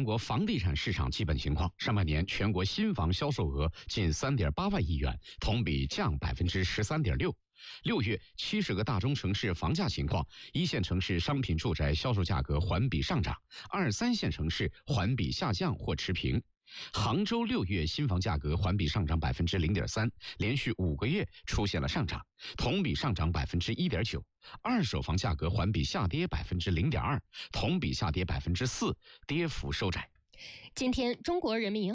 国房地产市场基本情况。上半年全国新房销售额近3.8万亿元，同比降13.6%。6月70个大中城市房价情况：一线城市商品住宅销售价格环比上涨，2、3线城市环比下降或持平。杭州6月新房价格环比上涨0.3%，连续5个月出现了上涨，同比上涨1.9%。二手房价格环比下跌0.2%，同比下跌4%，跌幅收窄。 今天，中国人民银行